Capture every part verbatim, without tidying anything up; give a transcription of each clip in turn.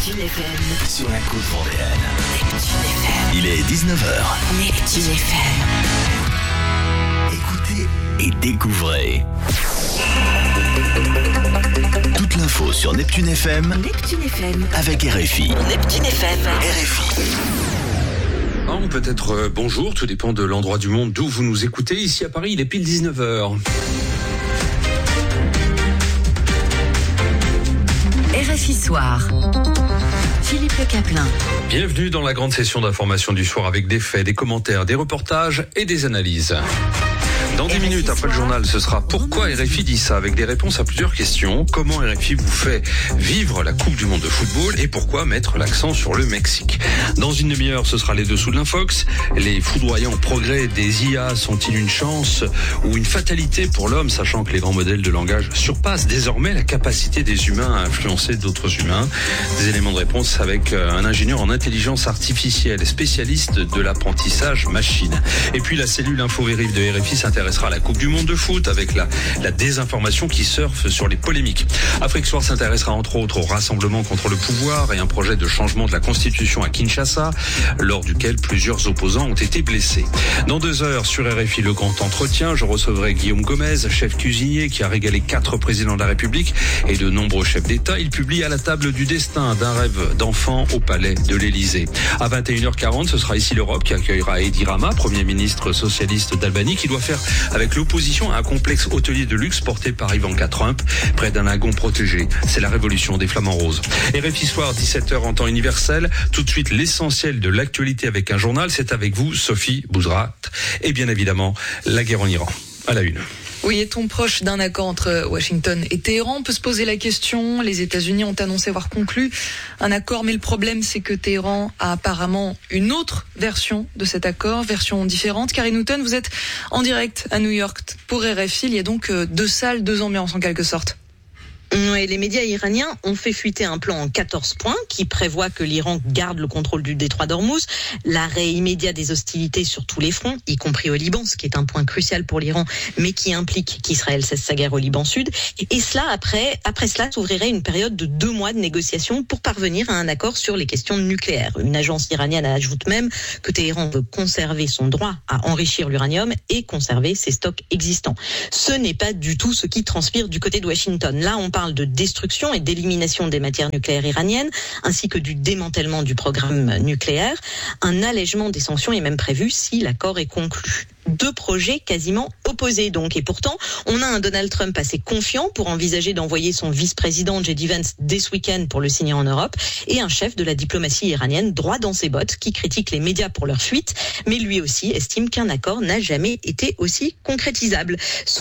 Neptune F M. Sur la côte vendéenne. Neptune F M. Il est dix-neuf heures. Neptune F M. Écoutez et découvrez. Toute l'info sur Neptune F M. Neptune F M. Avec R F I. Neptune F M. R F I. Oh, peut-être euh, bonjour, tout dépend de l'endroit du monde d'où vous nous écoutez. Ici à Paris, il est pile dix-neuf heures. R F I Soir. Philippe Le Caplin. Bienvenue dans la grande session d'information du soir avec des faits, des commentaires, des reportages et des analyses. Dans dix minutes après le journal, ce sera pourquoi R F I dit ça, avec des réponses à plusieurs questions. Comment R F I vous fait vivre la Coupe du Monde de football et pourquoi mettre l'accent sur le Mexique. Dans une demi-heure, ce sera les dessous de l'Infox. Les foudroyants progrès des I A sont-ils une chance ou une fatalité pour l'homme, sachant que les grands modèles de langage surpassent désormais la capacité des humains à influencer d'autres humains. Des éléments de réponse avec un ingénieur en intelligence artificielle, spécialiste de l'apprentissage machine. Et puis la cellule Info-Vérif de R F I s'intéresse à la Coupe du Monde de foot avec la, la désinformation qui surfe sur les polémiques. Afrique Soir s'intéressera entre autres au rassemblement contre le pouvoir et un projet de changement de la Constitution à Kinshasa, lors duquel plusieurs opposants ont été blessés. Dans deux heures, sur R F I, le grand entretien, je recevrai Guillaume Gomez, chef cuisinier qui a régalé quatre présidents de la République et de nombreux chefs d'État. Il publie À la table du destin, d'un rêve d'enfant au palais de l'Élysée. À vingt et une heures quarante, ce sera ici l'Europe qui accueillera Edi Rama, Premier ministre socialiste d'Albanie, qui doit faire avec l'opposition à un complexe hôtelier de luxe porté par Ivanka Trump, près d'un lagon protégé. C'est la révolution des flamants roses. R F I Soir, dix-sept heures en temps universel. Tout de suite, l'essentiel de l'actualité avec un journal. C'est avec vous, Sophie Bouzrat. Et bien évidemment, la guerre en Iran. À la une. Oui, est-on proche d'un accord entre Washington et Téhéran ? On peut se poser la question. Les États-Unis ont annoncé avoir conclu un accord, mais le problème, c'est que Téhéran a apparemment une autre version de cet accord, version différente. Carrie Newton, vous êtes en direct à New York pour R F I. Il y a donc deux salles, deux ambiances en quelque sorte. Oui, les médias iraniens ont fait fuiter un plan en quatorze points qui prévoit que l'Iran garde le contrôle du détroit d'Ormuz, l'arrêt immédiat des hostilités sur tous les fronts, y compris au Liban, ce qui est un point crucial pour l'Iran, mais qui implique qu'Israël cesse sa guerre au Liban Sud. Et cela, après, après cela, s'ouvrirait une période de deux mois de négociations pour parvenir à un accord sur les questions nucléaires. Une agence iranienne ajoute même que Téhéran veut conserver son droit à enrichir l'uranium et conserver ses stocks existants. Ce n'est pas du tout ce qui transpire du côté de Washington. Là, on parle de destruction et d'élimination des matières nucléaires iraniennes, ainsi que du démantèlement du programme nucléaire. Un allègement des sanctions est même prévu si l'accord est conclu. Deux projets quasiment opposés donc. Et pourtant, on a un Donald Trump assez confiant pour envisager d'envoyer son vice-président J D Vance dès ce week-end pour le signer en Europe, et un chef de la diplomatie iranienne droit dans ses bottes qui critique les médias pour leur fuite, mais lui aussi estime qu'un accord n'a jamais été aussi concrétisable.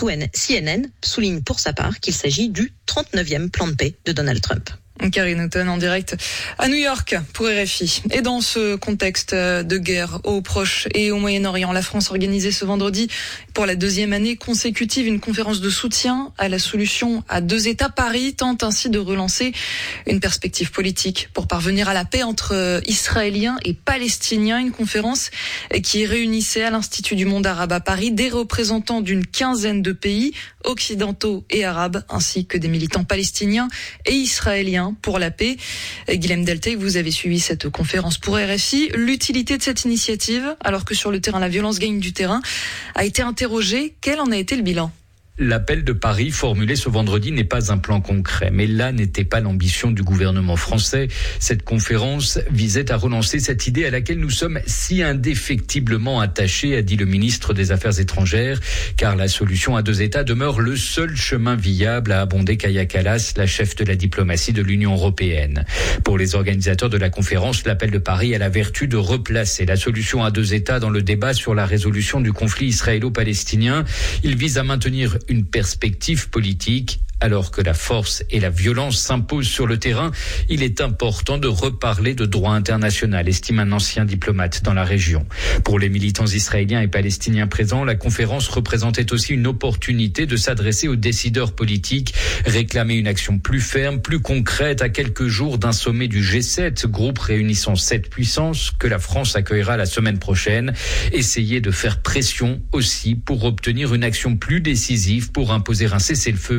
C N N souligne pour sa part qu'il s'agit du trente-neuvième plan de paix de Donald Trump. Carrie Newton en direct à New York pour R F I. Et dans ce contexte de guerre au Proche et au Moyen-Orient, la France organisait ce vendredi pour la deuxième année consécutive une conférence de soutien à la solution à deux États. Paris tente ainsi de relancer une perspective politique pour parvenir à la paix entre Israéliens et Palestiniens. Une conférence qui réunissait à l'Institut du Monde Arabe à Paris des représentants d'une quinzaine de pays occidentaux et arabes, ainsi que des militants palestiniens et israéliens pour la paix. Guilhem Deltay, vous avez suivi cette conférence pour R F I. L'utilité de cette initiative, alors que sur le terrain, la violence gagne du terrain, a été interrogée. Quel en a été le bilan ? L'appel de Paris formulé ce vendredi n'est pas un plan concret, mais là n'était pas l'ambition du gouvernement français. Cette conférence visait à relancer cette idée à laquelle nous sommes si indéfectiblement attachés, a dit le ministre des Affaires étrangères, car la solution à deux États demeure le seul chemin viable, a abondé Kaja Kallas, la chef de la diplomatie de l'Union européenne. Pour les organisateurs de la conférence, l'appel de Paris a la vertu de replacer la solution à deux États dans le débat sur la résolution du conflit israélo-palestinien. Il vise à maintenir une perspective politique. Alors que la force et la violence s'imposent sur le terrain, il est important de reparler de droit international, estime un ancien diplomate dans la région. Pour les militants israéliens et palestiniens présents, la conférence représentait aussi une opportunité de s'adresser aux décideurs politiques, réclamer une action plus ferme, plus concrète à quelques jours d'un sommet du G sept, groupe réunissant sept puissances que la France accueillera la semaine prochaine. Essayer de faire pression aussi pour obtenir une action plus décisive pour imposer un cessez-le-feu et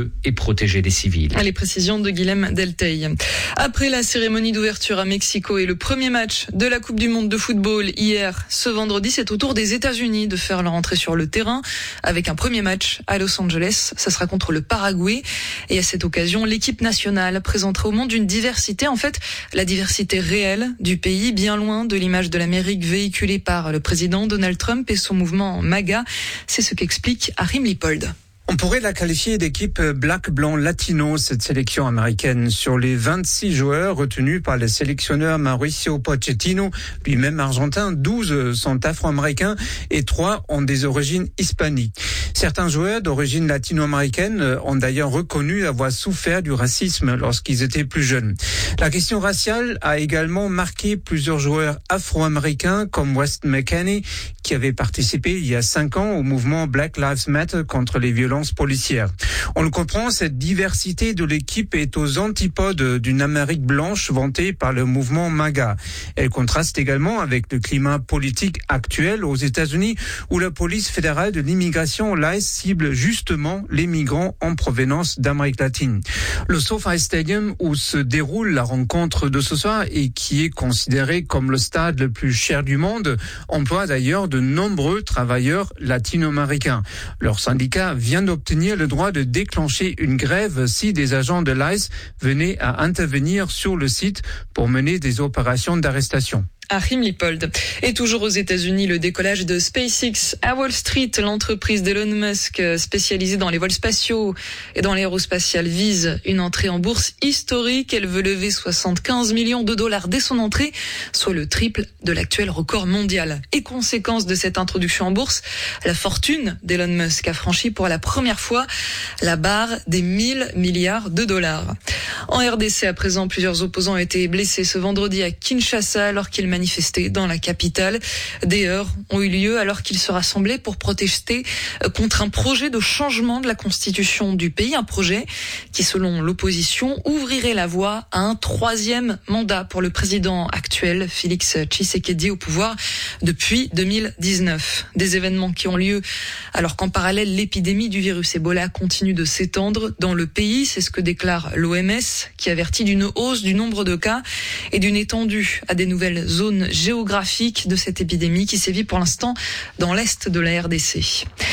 protéger les civils. Les précisions de Guilhem Delteil. Après la cérémonie d'ouverture à Mexico et le premier match de la Coupe du Monde de football hier, ce vendredi, c'est au tour des États-Unis de faire leur entrée sur le terrain avec un premier match à Los Angeles. Ça sera contre le Paraguay. Et à cette occasion, l'équipe nationale présentera au monde une diversité, en fait, la diversité réelle du pays, bien loin de l'image de l'Amérique véhiculée par le président Donald Trump et son mouvement MAGA. C'est ce qu'explique Achim Lippold. On pourrait la qualifier d'équipe black, blanc, latino, cette sélection américaine. Sur les vingt-six joueurs retenus par le sélectionneur Mauricio Pochettino, lui-même argentin, douze sont afro-américains et trois ont des origines hispaniques. Certains joueurs d'origine latino-américaine ont d'ailleurs reconnu avoir souffert du racisme lorsqu'ils étaient plus jeunes. La question raciale a également marqué plusieurs joueurs afro-américains comme Wes McKennie, qui avait participé il y a cinq ans au mouvement Black Lives Matter contre les violences policières. On le comprend, cette diversité de l'équipe est aux antipodes d'une Amérique blanche vantée par le mouvement MAGA. Elle contraste également avec le climat politique actuel aux États-Unis où la police fédérale de l'immigration, l'I C E, cible justement les migrants en provenance d'Amérique latine. Le SoFi Stadium où se déroule la rencontre de ce soir et qui est considéré comme le stade le plus cher du monde emploie d'ailleurs de nombreux travailleurs latino-américains. Leur syndicat vient d'obtenir le droit de déclencher une grève si des agents de l'I C E venaient à intervenir sur le site pour mener des opérations d'arrestation. Achim Lippold. Et toujours aux États-Unis, le décollage de SpaceX à Wall Street, l'entreprise d'Elon Musk spécialisée dans les vols spatiaux et dans l'aérospatial vise une entrée en bourse historique. Elle veut lever soixante-quinze millions de dollars dès son entrée, soit le triple de l'actuel record mondial. Et conséquence de cette introduction en bourse, la fortune d'Elon Musk a franchi pour la première fois la barre des mille milliards de dollars. En R D C, à présent, plusieurs opposants ont été blessés ce vendredi à Kinshasa alors qu'ils manifestaient dans la capitale. Des heurts ont eu lieu alors qu'ils se rassemblaient pour protester contre un projet de changement de la constitution du pays, un projet qui, selon l'opposition, ouvrirait la voie à un troisième mandat pour le président actuel, Félix Tshisekedi, au pouvoir depuis deux mille dix-neuf. Des événements qui ont lieu alors qu'en parallèle, l'épidémie du virus Ebola continue de s'étendre dans le pays. C'est ce que déclare l'O M S, qui avertit d'une hausse du nombre de cas et d'une étendue à des nouvelles zones géographiques de cette épidémie qui sévit pour l'instant dans l'est de la R D C.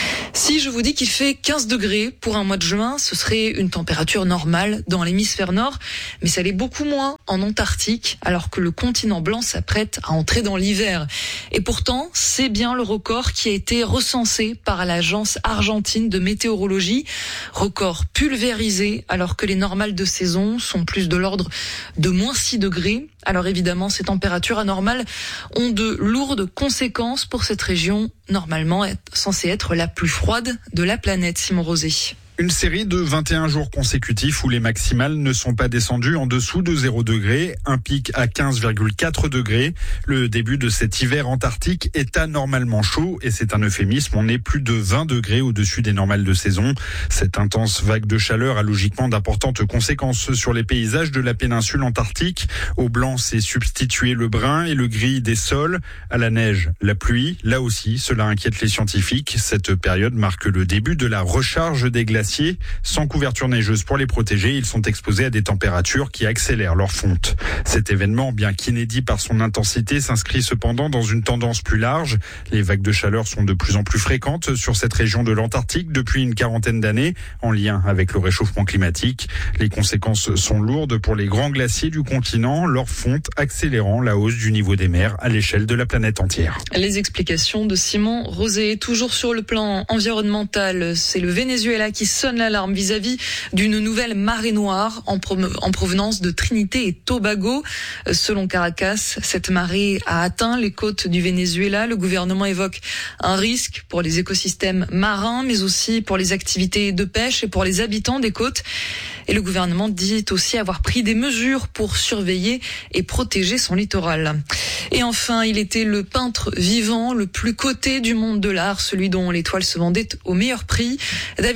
Si je vous dis qu'il fait quinze degrés pour un mois de juin, ce serait une température normale dans l'hémisphère nord, mais ça l'est beaucoup moins en Antarctique, alors que le continent blanc s'apprête à entrer dans l'hiver. Et pourtant, c'est bien le record qui a été recensé par l'agence argentine de météorologie, record pulvérisé, alors que les normales de saison sont plus de l'ordre de moins six degrés. Alors évidemment, ces températures anormales ont de lourdes conséquences pour cette région, normalement censée être la plus froide de la planète. Simon Rosé. Une série de vingt et un jours consécutifs où les maximales ne sont pas descendues en dessous de zéro degré, un pic à quinze virgule quatre degrés. Le début de cet hiver antarctique est anormalement chaud et c'est un euphémisme. On est plus de vingt degrés au-dessus des normales de saison. Cette intense vague de chaleur a logiquement d'importantes conséquences sur les paysages de la péninsule antarctique. Au blanc s'est substitué le brun et le gris des sols. À la neige, la pluie. Là aussi, cela inquiète les scientifiques. Cette période marque le début de la recharge des glaciers. Sans couverture neigeuse pour les protéger, ils sont exposés à des températures qui accélèrent leur fonte. Cet événement, bien qu'inédit par son intensité, s'inscrit cependant dans une tendance plus large. Les vagues de chaleur sont de plus en plus fréquentes sur cette région de l'Antarctique depuis une quarantaine d'années, en lien avec le réchauffement climatique. Les conséquences sont lourdes pour les grands glaciers du continent, leur fonte accélérant la hausse du niveau des mers à l'échelle de la planète entière. Les explications de Simon Rosé. Toujours sur le plan environnemental, c'est le Venezuela qui sonne l'alarme vis-à-vis d'une nouvelle marée noire en, pro- en provenance de Trinité et Tobago. Selon Caracas, cette marée a atteint les côtes du Venezuela. Le gouvernement évoque un risque pour les écosystèmes marins, mais aussi pour les activités de pêche et pour les habitants des côtes. Et le gouvernement dit aussi avoir pris des mesures pour surveiller et protéger son littoral. Et enfin, il était le peintre vivant le plus coté du monde de l'art, celui dont les toiles se vendaient au meilleur prix. David Hockney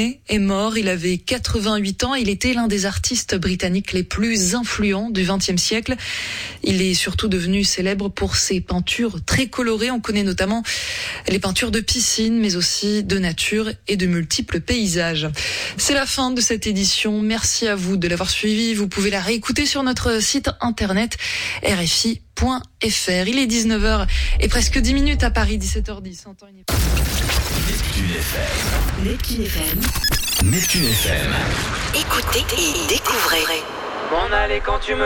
né et mort. Il avait quatre-vingt-huit ans. Il était l'un des artistes britanniques les plus influents du vingtième siècle. Il est surtout devenu célèbre pour ses peintures très colorées. On connaît notamment les peintures de piscine, mais aussi de nature et de multiples paysages. C'est la fin de cette édition. Merci à vous de l'avoir suivi. Vous pouvez la réécouter sur notre site internet r f i point f r. Il est dix-neuf heures et presque dix minutes à Paris, dix-sept heures dix. Neptune F M. Neptune F M. Neptune F M. Écoutez et découvrez. M'en aller quand tu me